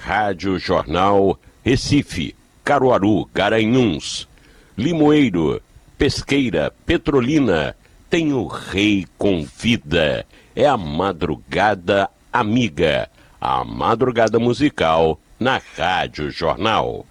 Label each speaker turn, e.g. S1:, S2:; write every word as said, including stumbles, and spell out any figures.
S1: Rádio Jornal, Recife, Caruaru, Garanhuns, Limoeiro, Pesqueira, Petrolina, tem o Rei Convida. É a Madrugada Amiga, a madrugada musical na Rádio Jornal.